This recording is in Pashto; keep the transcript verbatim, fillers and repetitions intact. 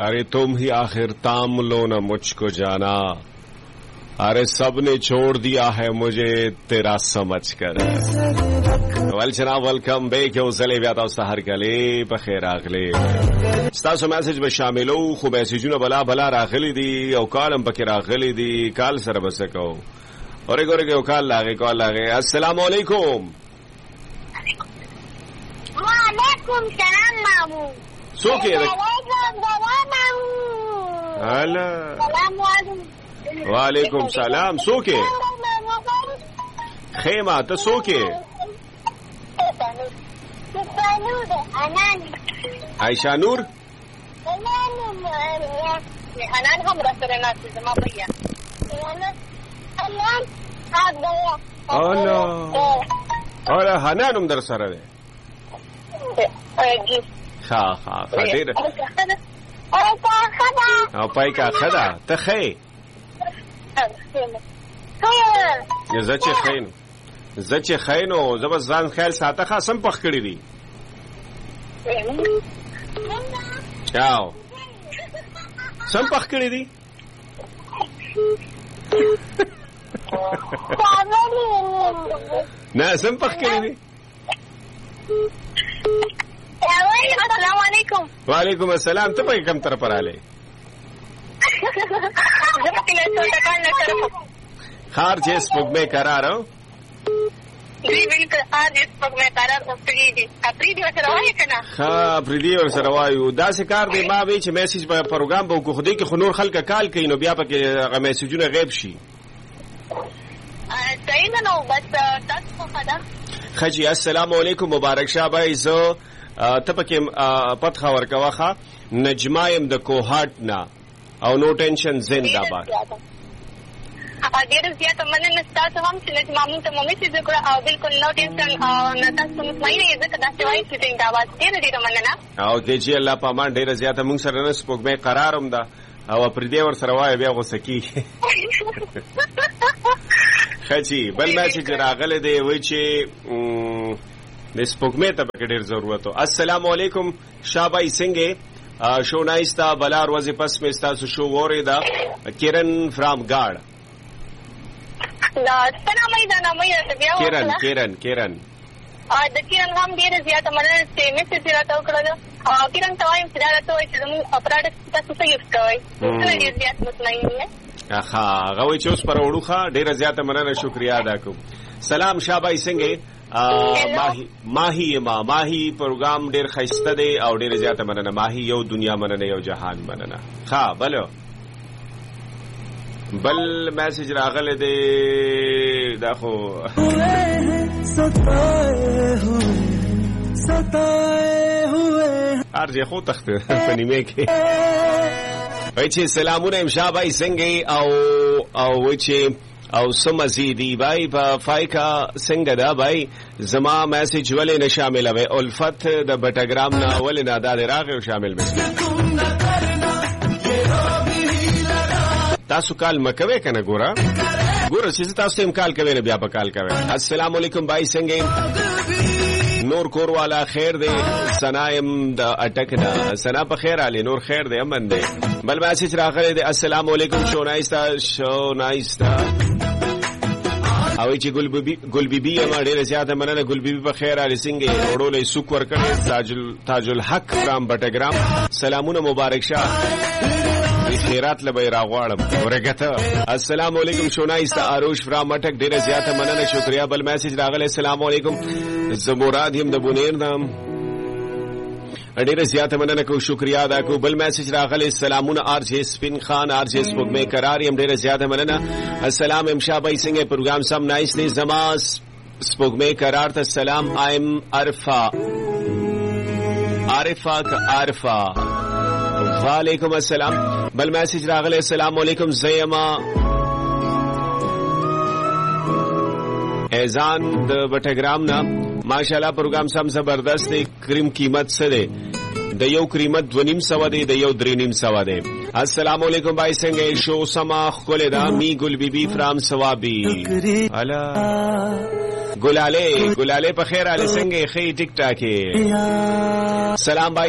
अरे तुम ही आखिर ताम लो ना मुझको जाना, अरे सबने छोड़ दिया है मुझे तेरा समझ कर. Wel janaab, welcome back. Yo zale bia taw sahar kale bkhair aghli. Staso message be shamilo khu message bala bala raghli di au kalam bakir aghli di kal sar basako. Ore gore ke kal lage kal lage. Assalamu alaikum. Wa alaikum salam mamu. So ke Hala. Wa alaikum salam. So ke khema ta so ke Aisha Noor Hanan हम रेस्टोरेंट से जमा भैया Allah Allah Hanan um dar sara de kha kha khadir au pai ka khada ta khay zache khain zache khaino zaba zan khayal sata kha sam pakh kadi di ciao sam pakh kadi di na sam pakh kadi di السلام عليكم وعليكم السلام تبغى كم طرف عليه خارج اسمك में करा रहा हूँ जी बिल्कुल आज इसमें मैं करा रहा हूँ प्रीति प्रीति और सरवाई करना हाँ प्रीति और सरवाई उदा से कार दे माँ बीच मैसेज पर प्रोग्राम पर खुदी के खनूर खल का काल कहीं नो बिया पर के मैसेजों ने गैब शी सही ना नो बस दस को खदा खजी अस्सलाम वालेकुम मुबारक शाह भाई जो तपके पत खबर का वाखा नजमायम द कोहाट ना और नो टेंशन जिंदाबाद ډېر زیاته مننه ستاسو هم چې لږ مامون ته مو میسېج وکړه او بالکل نو ټینشن نه تاسو مطمئنه یې ځکه داسې وایي چې زنده‌باد ډېره ډېره مننه او د چې الله په امان ډېره زیاته موږ سره نه سپوږمۍ قرار هم ده او پردې ور سره وایي بیا غوسه کېږي ښه چې بل میسېج راغلی دی وایي چې د سپوږمۍ ته پکې ډېر ضرورت و السلام علیکم شابای څنګه شو نایستا بلار وځي پس مې ستاسو شو واورېده کرن فرام ګاډ دا سلامي دا نامي بیا کرن کرن کرن ا د کرن هم ډیره زیاته مننه چې میسج راته وکړل او کرن ته وایم چې دا راته وایي چې زموږ افراد تاسو څه یوز کوئ څه ډیر زیات مطمئن یې اخا غوي چې اوس پر وړوخه ډیره زیاته مننه شکریا ادا کوم سلام شابای څنګه ماهی ماهی ما ماهی پروګرام ډیر خسته دی او ډیر زیاته مننه ماهی یو دنیا مننه یو جهان مننه ها بلو بل میسج راغله دی دا خو ستائے ہوئے ستائے ہوئے ارجه خو تخت پنیمه کې وای چې سلامونه امشا بھائی څنګه او او وای چې او سمزیدی بھائی په فایکا څنګه دا بھائی زما میسج ولې نه شامل وې الفت د بټګرام نه ولې نه دا راغی شامل وې تاسو کال مکوي کنه ګورا ګورا چې تاسو هم کال کوي نه بیا په کال کوي السلام علیکم بھائی څنګه نور کور والا خیر دی سنایم د اٹک دا سنا په خیر علي نور خیر دی امن دی بل میسج راغلی دی السلام علیکم شو نایستا شو نایستا او چې ګل بیبي ګل بیبي ما ډیره زیاته مننه ګل بیبي په خیر علي څنګه وړولې سوک ورکړې تاجل تاج الحق فرام بټګرام سلامونه مبارک شه خیرات لبای راغواړم ورګته السلام علیکم شونایستا اروش فرام اٹک ډیره زیاته مننه شکریا بل میسج راغلی السلام علیکم زموراد هم د بونیر نام ډیره زیاته مننه کو شکریا ادا کو بل میسج راغلی سلامونه ار جی سپین خان ار جی سپوږمۍ قرار یم ډیره زیاته مننه السلام امشا بھائی څنګه پروګرام سم نایس دی زما سپوږمۍ قرار ته سلام ایم عرفا عارفا کا عارفا وعلیکم السلام بل میسج راغلی السلام علیکم زیما ایزان د بټګرام نا ماشاءالله پروګرام سم زبردست دی کریم قیمت څه دی د یو قیمت دو نیم سو دی د یو درې نیم سو دی السلام علیکم بھائی څنګه شو سما خل دا می ګل بیبي فرام ثوابی الا ګلاله ګلاله په خیر علي څنګه خې ټیک ټاک سلام بھائی